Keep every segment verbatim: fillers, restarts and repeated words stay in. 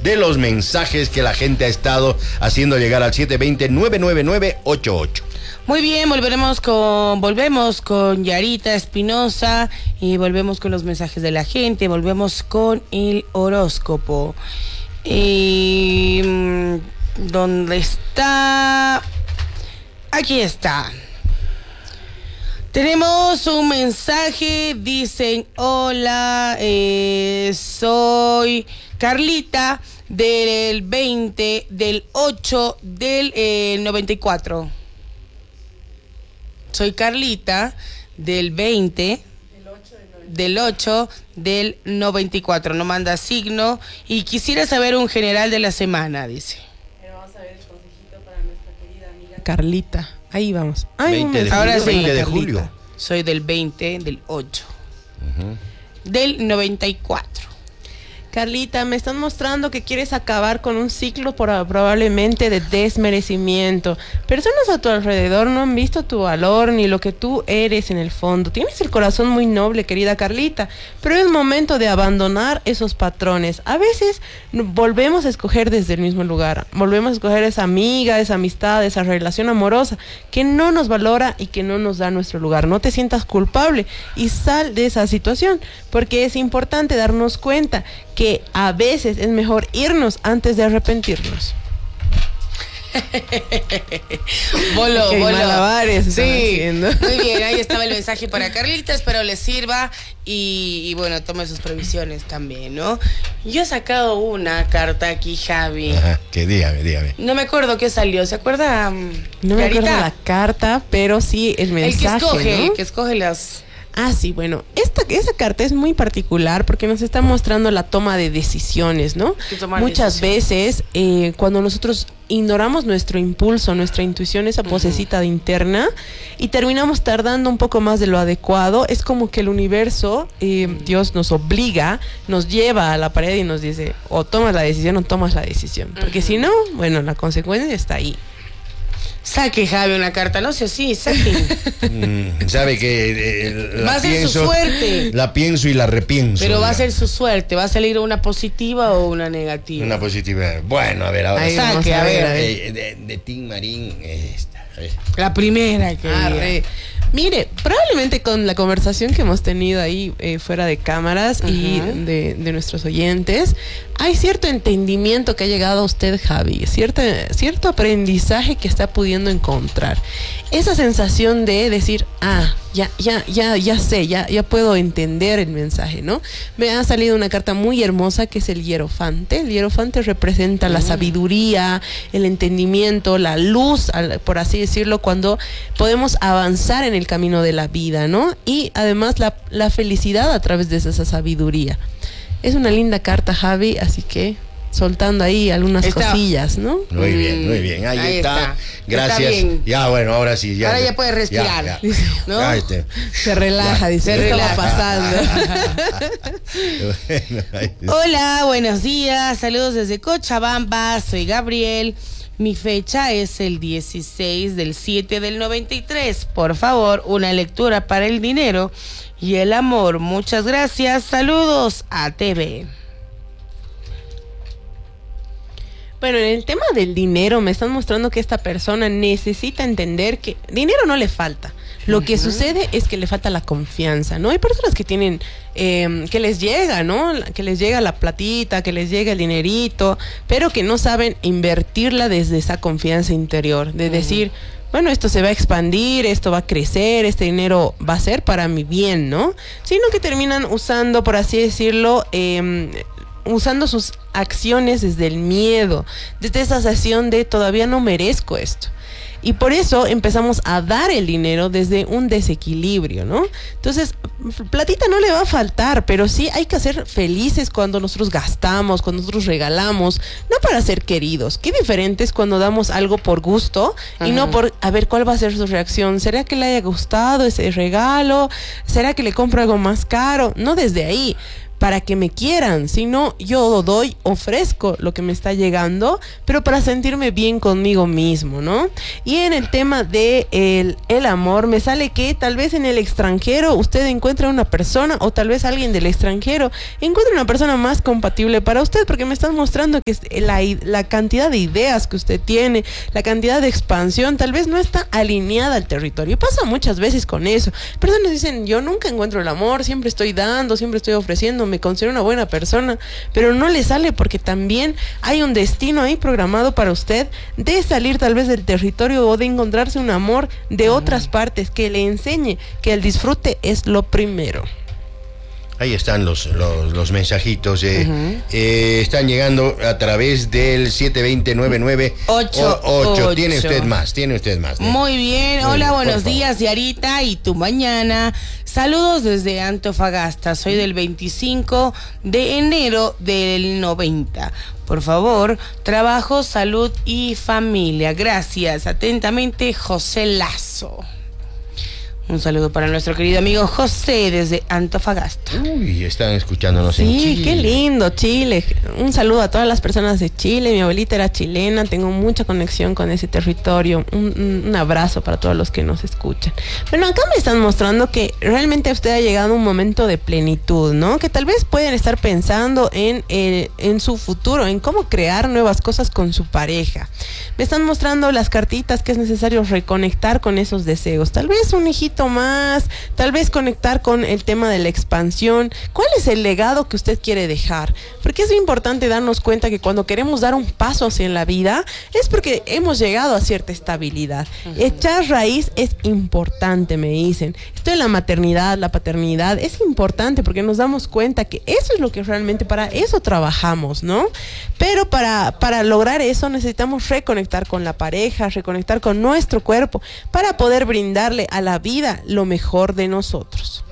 de los mensajes que la gente ha estado haciendo llegar al siete dos cero, nueve nueve nueve, ocho ocho. Muy bien, volveremos con, volvemos con Yarita Espinosa y volvemos con los mensajes de la gente, volvemos con el horóscopo. Y, ¿dónde está? Aquí está. Tenemos un mensaje, dicen, hola, eh, soy Carlita del veinte, del ocho, del eh, noventa y cuatro. Soy Carlita del veinte, del ocho, del noventa y cuatro. No manda signo y quisiera saber un general de la semana, dice. Pero vamos a ver el consejito para nuestra querida amiga Carlita. Ahí vamos. Ay, veinte de julio, ahora sí, veinte de julio. Soy del veinte, del ocho, uh-huh. del noventa y cuatro. Carlita, me están mostrando que quieres acabar con un ciclo por, probablemente de desmerecimiento. Personas a tu alrededor no han visto tu valor ni lo que tú eres en el fondo. Tienes el corazón muy noble, querida Carlita, pero es momento de abandonar esos patrones. A veces volvemos a escoger desde el mismo lugar. Volvemos a escoger esa amiga, esa amistad, esa relación amorosa que no nos valora y que no nos da nuestro lugar. No te sientas culpable y sal de esa situación, porque es importante darnos cuenta que que a veces es mejor irnos antes de arrepentirnos. Bolo, Qué bolo. Malabares, sí, muy bien, ahí estaba el mensaje para Carlita, espero les sirva y, y bueno, tome sus previsiones también, ¿no? Yo he sacado una carta aquí, Javi. Ajá, que dígame, dígame. No me acuerdo qué salió, ¿se acuerda? No me acuerdo la carta, pero sí el mensaje, el que escoge, ¿no? el que escoge las... Ah, sí, bueno, esta, esa carta es muy particular porque nos está mostrando la toma de decisiones, ¿no? Muchas decisiones. veces eh, cuando nosotros ignoramos nuestro impulso, nuestra intuición, esa vocecita uh-huh. interna, y terminamos tardando un poco más de lo adecuado, es como que el universo, eh, Dios nos obliga, nos lleva a la pared y nos dice, o tomas la decisión o tomas la decisión, porque uh-huh. si no, bueno, la consecuencia está ahí. Saque, Javi, una carta, no sé, sí, saque. Mm, sabe que eh, la va a ser pienso, su suerte. La pienso y la repienso. Pero va a ser su suerte, ¿va a salir una positiva o una negativa? Una positiva. Bueno, a ver, ahora. Ahí saque, a ver. A ver. De, de, de Tim Marín, esta. A ver. La primera que ah, Mire, probablemente con la conversación que hemos tenido ahí eh, fuera de cámaras uh-huh. y de, de nuestros oyentes, hay cierto entendimiento que ha llegado a usted, Javi, cierto, cierto aprendizaje que está pudiendo encontrar. Esa sensación de decir, ah, ya, ya, ya, ya sé, ya, ya puedo entender el mensaje, ¿no? Me ha salido una carta muy hermosa que es el hierofante. El hierofante representa uh-huh. la sabiduría, el entendimiento, la luz, por así decirlo, cuando podemos avanzar en el camino de la vida, ¿no? Y además la, la felicidad a través de esa sabiduría. Es una linda carta, Javi, así que soltando ahí algunas está. cosillas, ¿no? Muy bien, muy bien. Ahí, ahí está. está. Gracias. Está ya, bueno, ahora sí. Ya, ahora ya puede respirar. Ya, ya. ¿No? Ya, este. Se relaja, ya. dice. Se relaja. pasando. bueno, hola, buenos días. Saludos desde Cochabamba. Soy Gabriel. Mi fecha es el dieciséis del siete del noventa y tres. Por favor, una lectura para el dinero y el amor. Muchas gracias. Saludos a T V. Bueno, en el tema del dinero me están mostrando que esta persona necesita entender que dinero no le falta. Lo uh-huh. que sucede es que le falta la confianza, ¿no? Hay personas que tienen, eh, que les llega, ¿no? Que les llega la platita, que les llega el dinerito, pero que no saben invertirla desde esa confianza interior, de uh-huh. decir, bueno, esto se va a expandir, esto va a crecer, este dinero va a ser para mi bien, ¿no? Sino que terminan usando, por así decirlo, eh, usando sus acciones desde el miedo, desde esa sensación de todavía no merezco esto. Y por eso empezamos a dar el dinero desde un desequilibrio, ¿no? Entonces, platita no le va a faltar, pero sí hay que ser felices cuando nosotros gastamos, cuando nosotros regalamos, no para ser queridos. Qué diferente es cuando damos algo por gusto y uh-huh. no por, a ver, ¿cuál va a ser su reacción? ¿Será que le haya gustado ese regalo? ¿Será que le compro algo más caro? No desde ahí. para que me quieran, sino yo doy, ofrezco lo que me está llegando, pero para sentirme bien conmigo mismo, ¿no? Y en el tema de el, el amor, me sale que tal vez en el extranjero usted encuentra una persona, o tal vez alguien del extranjero encuentre una persona más compatible para usted, porque me están mostrando que la, la cantidad de ideas que usted tiene, la cantidad de expansión, tal vez no está alineada al territorio. Pasa muchas veces con eso. Personas dicen, yo nunca encuentro el amor, siempre estoy dando, siempre estoy ofreciendo, me considero una buena persona, pero no le sale porque también hay un destino ahí programado para usted de salir tal vez del territorio o de encontrarse un amor de uh-huh. otras partes que le enseñe que el disfrute es lo primero. Ahí están los, los, los mensajitos. Eh, uh-huh. eh, están llegando a través del siete dos cero nueve nueve ocho. Tiene usted más, tiene usted más. ¿eh? Muy bien. Muy Hola, bien, buenos días, Yarita, y tu mañana. Saludos desde Antofagasta. Soy del veinticinco de enero del noventa. Por favor, trabajo, salud y familia. Gracias. Atentamente, José Lazo. Un saludo para nuestro querido amigo José desde Antofagasta. Uy, están escuchándonos sí, en Chile. Sí, qué lindo, Chile. Un saludo a todas las personas de Chile. Mi abuelita era chilena, tengo mucha conexión con ese territorio. Un, un abrazo para todos los que nos escuchan. Bueno, acá me están mostrando que realmente usted ha llegado a un momento de plenitud, ¿no? Que tal vez pueden estar pensando en, eh, en su futuro, en cómo crear nuevas cosas con su pareja. Me están mostrando las cartitas que es necesario reconectar con esos deseos. Tal vez un hijito más, tal vez conectar con el tema de la expansión. ¿Cuál es el legado que usted quiere dejar? Porque es importante darnos cuenta que cuando queremos dar un paso hacia la vida es porque hemos llegado a cierta estabilidad. Uh-huh. Echar raíz es importante, me dicen. Esto de la maternidad, la paternidad es importante porque nos damos cuenta que eso es lo que realmente, para eso trabajamos, ¿no? Pero para, para lograr eso necesitamos reconectar con la pareja, reconectar con nuestro cuerpo para poder brindarle a la vida lo mejor de nosotros.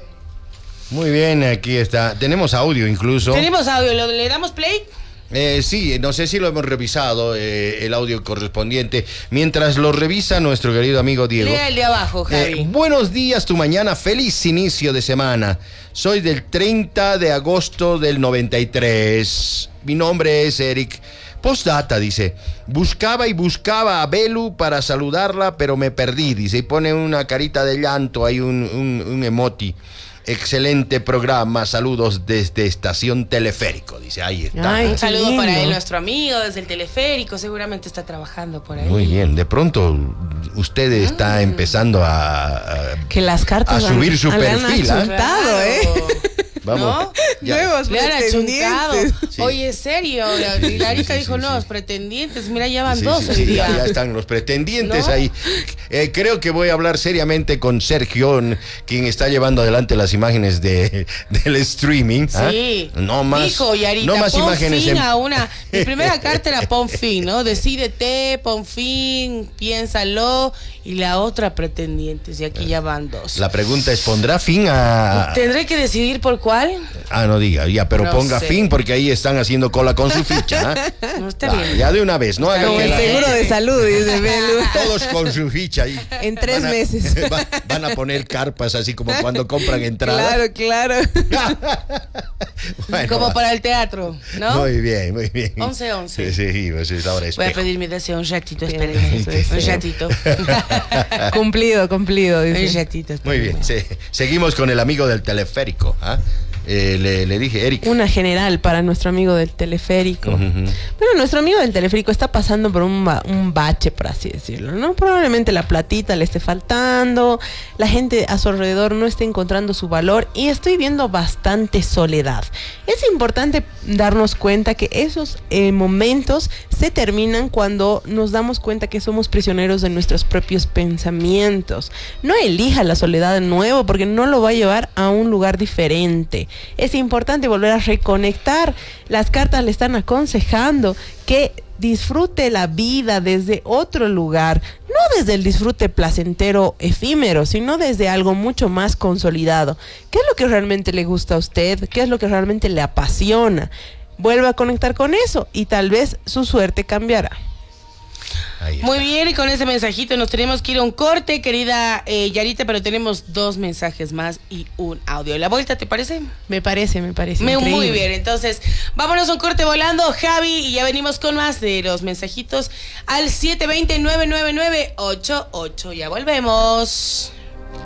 Muy bien, aquí está. Tenemos audio incluso. Tenemos audio, ¿le damos play? Eh, sí, no sé si lo hemos revisado, eh, el audio correspondiente. Mientras lo revisa nuestro querido amigo Diego. Lea el de abajo, Javi. Eh, buenos días, tu mañana. Feliz inicio de semana. Soy del treinta de agosto del noventa y tres. Mi nombre es Eric. Postdata, dice, buscaba y buscaba a Belu para saludarla, pero me perdí, dice, y pone una carita de llanto, hay un, un, un emoji. Excelente programa, saludos desde Estación Teleférico, dice, ahí está. Ay, un saludo lindo para él, nuestro amigo desde el Teleférico, seguramente está trabajando por ahí. Muy bien, de pronto usted está mm. empezando a, a, que las cartas a subir han, su perfil, han achuntado, ¿eh? Vamos. ¿No? Nuevos le han achuntado. Sí. Oye, ¿es serio? La, Larita sí, sí, dijo, sí, no, sí. Los pretendientes, mira, ya van sí, dos sí, hoy sí, día. Ya, ya están los pretendientes, ¿no? Ahí. Eh, creo que voy a hablar seriamente con Sergio, quien está llevando adelante las imágenes de, del streaming. Sí. ¿Ah? No más, dijo Yarita, no más pon imágenes. Fin en... a una. Mi primera carta era pon fin, ¿no? Decídete, pon fin, piénsalo. Y la otra pretendientes, y aquí ya van dos. La pregunta es, ¿pondrá fin a...? ¿Tendré que decidir por cuál? Ah, no diga, ya, pero no ponga sé. fin, porque ahí están haciendo cola con su ficha. ¿eh? No está ah, bien. Ya de una vez, ¿no? Como el seguro de salud, dice Belu. Todos con su ficha ahí. En tres van a, meses. Va, van a poner carpas así como cuando compran entradas. Claro, claro. Bueno, como para el teatro, ¿no? Muy bien, muy bien. once once. Sí, sí, pues es ahora Voy a pedir mi deseo un ratito, espérenme. Un ratito. Cumplido, cumplido. Dice. Un ratito. Muy bien, sí. Seguimos con el amigo del teleférico. ¿Ah? Eh, le, le dije, Eric. Una general para nuestro amigo del teleférico. Uh-huh. Bueno, nuestro amigo del teleférico está pasando por un, ba- un bache, por así decirlo, ¿no? Probablemente la platita le esté faltando, la gente a su alrededor no esté encontrando su valor y estoy viendo bastante soledad. Es importante darnos cuenta que esos eh, momentos se terminan cuando nos damos cuenta que somos prisioneros de nuestros propios pensamientos. No elija la soledad de nuevo porque no lo va a llevar a un lugar diferente. Es importante volver a reconectar. Las cartas le están aconsejando que disfrute la vida desde otro lugar, no desde el disfrute placentero efímero, sino desde algo mucho más consolidado. ¿Qué es lo que realmente le gusta a usted? ¿Qué es lo que realmente le apasiona? Vuelva a conectar con eso y tal vez su suerte cambiará. Ahí está. Muy bien, y con ese mensajito nos tenemos que ir a un corte, querida eh, Yarita, pero tenemos dos mensajes más y un audio. ¿La vuelta te parece? Me parece, me parece. Me, increíble. muy bien, entonces vámonos a un corte volando, Javi, y ya venimos con más de los mensajitos al siete dos cero, nueve nueve nueve, ocho ocho. Ya volvemos.